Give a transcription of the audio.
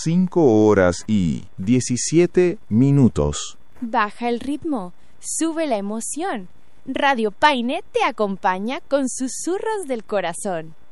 5:17. Baja el ritmo, sube la emoción. Radio Paine te acompaña con susurros del corazón.